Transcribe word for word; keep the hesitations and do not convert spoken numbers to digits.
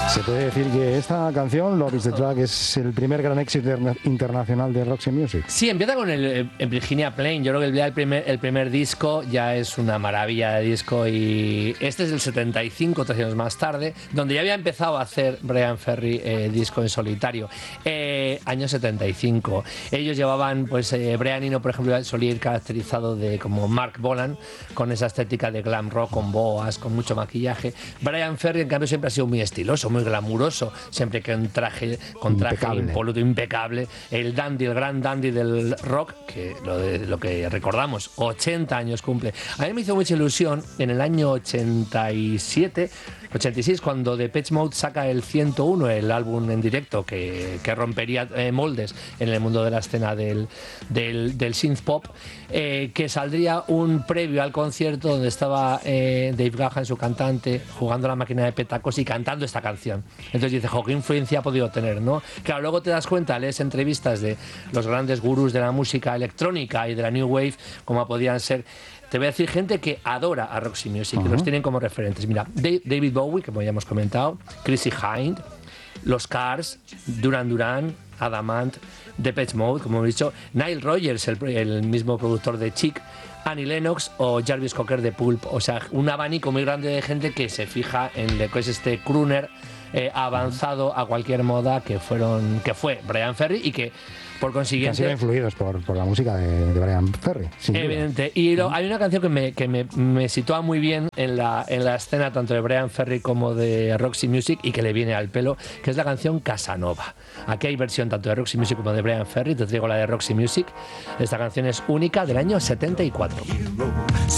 Se puede decir que esta canción, Love is the Drug, es el primer gran éxito internacional de Roxy Music. Sí, empieza con el, el Virginia Plain. Yo creo que el primer, el primer disco ya es una maravilla de disco, y este es del setenta y cinco, tres años más tarde, donde ya había empezado a hacer Bryan Ferry eh, disco en solitario. Eh, año setenta y cinco. Ellos llevaban, pues, eh, Brian Eno, por ejemplo, solía ir caracterizado de como Mark Bolan, con esa estética de glam rock, con boas, con mucho maquillaje. Bryan Ferry, en cambio, siempre ha sido muy estiloso, muy glamuroso, siempre que un traje, con traje impecable, impoluto, impecable. El dandy, el gran dandy del rock, que lo, de, lo que recordamos, ochenta años cumple. A mí me hizo mucha ilusión en el año ochenta y siete, ochenta y seis, cuando Depeche Mode saca el ciento uno, el álbum en directo que, que rompería eh, moldes en el mundo de la escena del, del, del synth pop, eh, que saldría un previo al concierto donde estaba eh, Dave Gahan, su cantante, jugando la máquina de petacos y cantando esta canción. Entonces dice, jo, qué influencia ha podido tener, ¿no? Claro, luego te das cuenta, lees entrevistas de los grandes gurús de la música electrónica y de la New Wave, como podían ser, te voy a decir, gente que adora a Roxy Music, uh-huh. que los tienen como referentes. Mira, David Bowie, como ya hemos comentado, Chrissie Hynde, los Cars, Duran Duran, Adamant, Depeche Mode, como hemos dicho, Nile Rodgers, el, el mismo productor de Chic, Annie Lennox o Jarvis Cocker de Pulp. O sea, un abanico muy grande de gente que se fija en lo que es este crooner eh, avanzado a cualquier moda que fueron que fue Bryan Ferry, y que por consiguiente... Que han sido influidos por, por la música de, de Bryan Ferry. Evidente. Y lo, hay una canción que, me, que me, me sitúa muy bien en la, en la escena tanto de Bryan Ferry como de Roxy Music, y que le viene al pelo, que es la canción Casanova. Aquí hay versión tanto de Roxy Music como de Bryan Ferry. Te traigo la de Roxy Music. Esta canción es única, del año setenta y cuatro.